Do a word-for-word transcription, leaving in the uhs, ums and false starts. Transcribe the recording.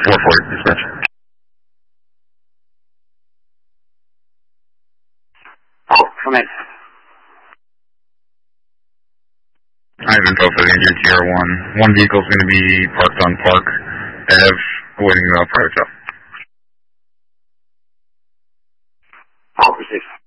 four four, dispatch. Oh, come in. I have info for the injured Sierra one. One vehicle is going to be parked on Park Ave, awaiting uh, private job. Oh, received.